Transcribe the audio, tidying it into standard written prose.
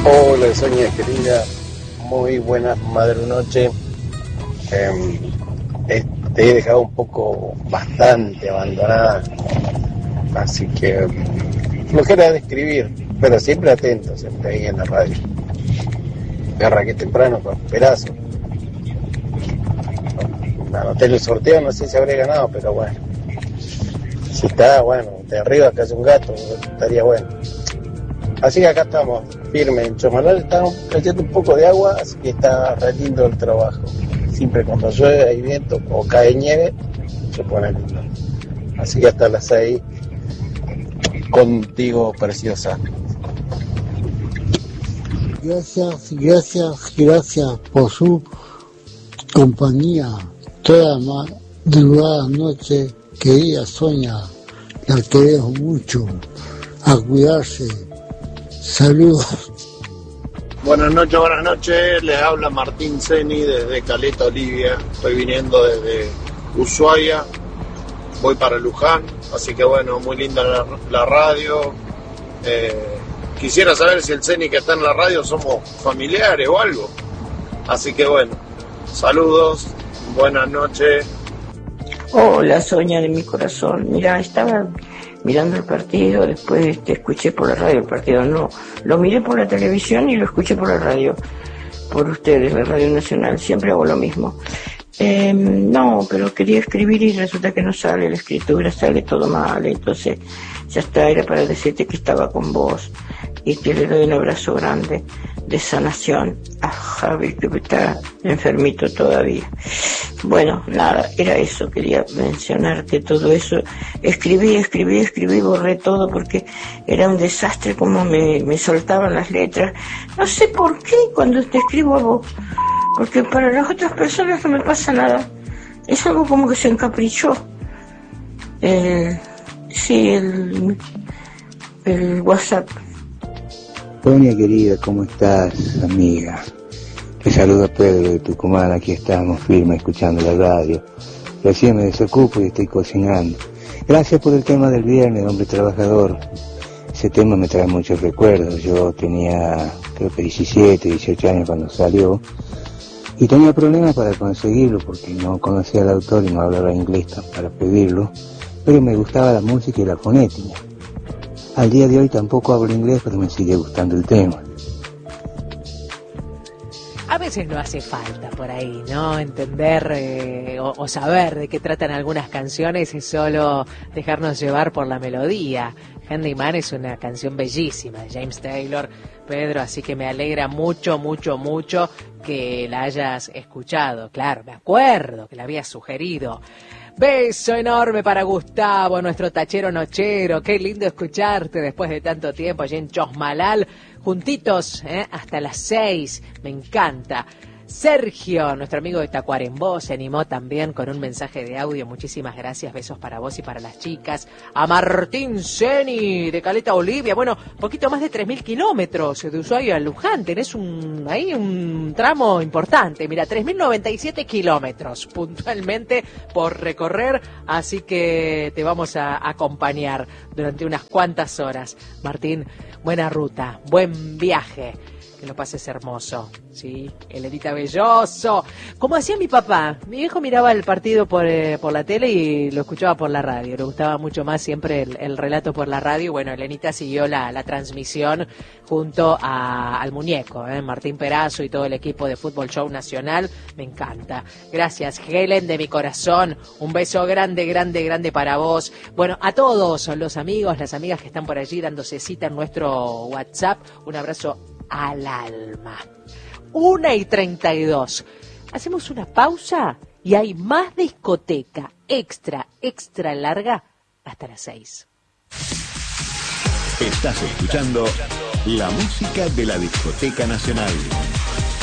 Hola, Sonia querida, muy buenas madrunoche. Te he dejado un poco bastante abandonada, así que flojera de escribir, pero siempre atento, siempre ahí en la radio. Me arranqué temprano con pedazo. Anoté el sorteo, no sé si habré ganado, pero bueno. Si está, bueno, de arriba casi un gato, estaría bueno. Así que acá estamos, firme. En Chomalal está cayendo un poco de agua, así que está re lindo el trabajo. Siempre cuando llueve hay viento o cae nieve, se pone lindo. Así que hasta las 6 contigo, preciosa. Gracias por su compañía. Toda madrugada noche, querida Sonia, la queremos mucho. A cuidarse. Saludos. Buenas noches, les habla Martín Ceni desde Caleta, Olivia. Estoy viniendo desde Ushuaia, voy para Luján, así que bueno, muy linda la radio. Quisiera saber si el Ceni que está en la radio somos familiares o algo. Así que bueno, saludos, buenas noches. Hola, Sonia de mi corazón. Mira, estaba mirando el partido, después te escuché por la radio el partido, no, lo miré por la televisión y lo escuché por la radio, por ustedes, la Radio Nacional, siempre hago lo mismo. No, pero quería escribir y resulta que no sale la escritura, sale todo mal, entonces ya está, era para decirte que estaba con vos y que le doy un abrazo grande de sanación a Javi, que está enfermito todavía. Bueno, nada, era eso, quería mencionarte todo eso. Escribí, borré todo porque era un desastre como me saltaban las letras. No sé por qué cuando te escribo a vos, porque para las otras personas no me pasa nada. Es algo como que se encaprichó. Sí, el WhatsApp. Sonia querida, ¿cómo estás, amiga? Te saluda Pedro de Tucumán, aquí estamos firmes escuchando la radio. Recién me desocupo y estoy cocinando. Gracias por el tema del viernes, hombre trabajador. Ese tema me trae muchos recuerdos. Yo tenía, creo que 17, 18 años cuando salió. Y tenía problemas para conseguirlo porque no conocía al autor y no hablaba inglés para pedirlo. Pero me gustaba la música y la fonética. Al día de hoy tampoco hablo inglés, pero me sigue gustando el tema. A veces no hace falta por ahí, ¿no? Entender o saber de qué tratan algunas canciones, es solo dejarnos llevar por la melodía. Handyman es una canción bellísima de James Taylor, Pedro, así que me alegra mucho que la hayas escuchado. Claro, me acuerdo que la habías sugerido. Beso enorme para Gustavo, nuestro tachero nochero. Qué lindo escucharte después de tanto tiempo allí en Chosmalal, juntitos, hasta las 6. Me encanta. Sergio, nuestro amigo de Tacuarembó, se animó también con un mensaje de audio. Muchísimas gracias, besos para vos y para las chicas. A Martín Ceni, de Caleta, Olivia. Bueno, poquito más de 3.000 kilómetros de Ushuaia a Luján. Tenés ahí un tramo importante. Mira, 3.097 kilómetros puntualmente por recorrer. Así que te vamos a acompañar durante unas cuantas horas. Martín, buena ruta, buen viaje. Que lo pases hermoso, ¿sí? Elenita Belloso. Como hacía mi papá, mi viejo miraba el partido por la tele y lo escuchaba por la radio. Le gustaba mucho más siempre el relato por la radio. Bueno, Elenita siguió la transmisión junto al muñeco, Martín Perazo y todo el equipo de Fútbol Show Nacional. Me encanta. Gracias, Helen, de mi corazón. Un beso grande para vos. Bueno, a todos los amigos, las amigas que están por allí dándose cita en nuestro WhatsApp, un abrazo al alma. 1:32. Hacemos una pausa y hay más discoteca extra larga hasta las 6. Estás escuchando la música de la Discoteca Nacional.